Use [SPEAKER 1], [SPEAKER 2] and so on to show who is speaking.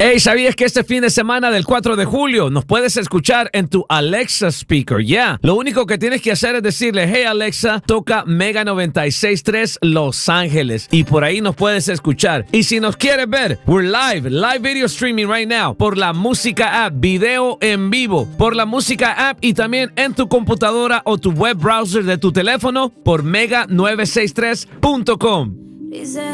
[SPEAKER 1] Hey, ¿sabías que este fin de semana del 4 de julio nos puedes escuchar en tu Alexa speaker? Ya. Lo único que tienes que hacer es decirle, hey Alexa, toca Mega 96.3 Los Ángeles. Y por ahí nos puedes escuchar. Y si nos quieres ver, we're live video streaming right now por la Música App, video en vivo, por la Música App y también en tu computadora o tu web browser de tu teléfono por mega963.com.